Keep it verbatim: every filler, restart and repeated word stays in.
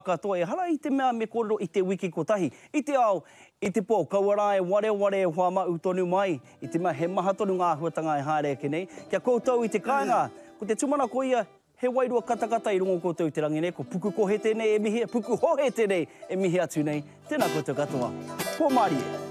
Katoa e hara I te mea me korero I te wiki kotahi. I te ao, I te pō, kaua e ware ware e hoa mau tonu mai. I te mea he maha tonu ngā huatanga e haere ke nei. Kia koutou I te kāinga, ko te tumana ko ia, he wairua katakata I rungo koutou I te rangi nei. Ko puku kohe tēnei e mihi, puku hohe tēnei e mihi atu nei. Tēnā koutou katoa. Ko Mārie.